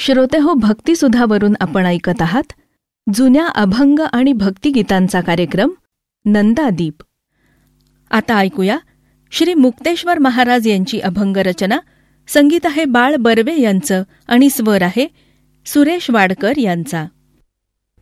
श्रोते हो, भक्तिसुधावरून आपण ऐकत आहात जुन्या अभंग आणि भक्तिगीतांचा कार्यक्रम नंदादीप. आता ऐकूया श्री मुक्तेश्वर महाराज यांची अभंग रचना. संगीत आहे बाळ बर्वे यांचं आणि स्वर आहे सुरेश वाडकर यांचा.